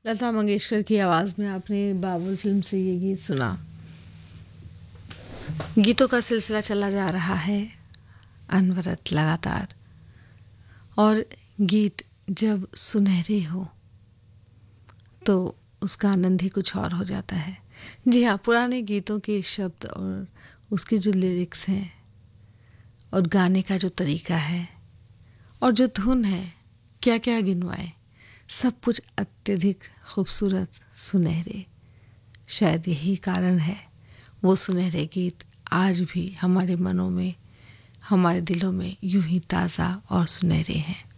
लता मंगेशकर की आवाज़ में आपने बाबुल फिल्म से ये गीत सुना। गीतों का सिलसिला चला जा रहा है अनवरत लगातार, और गीत जब सुनहरे हो तो उसका आनंद ही कुछ और हो जाता है। जी हाँ, पुराने गीतों के शब्द और उसके जो लिरिक्स हैं और गाने का जो तरीका है और जो धुन है, क्या क्या गिनवाए, सब कुछ अत्यधिक खूबसूरत, सुनहरे। शायद यही कारण है वो सुनहरे गीत आज भी हमारे मनों में, हमारे दिलों में यूं ही ताज़ा और सुनहरे हैं।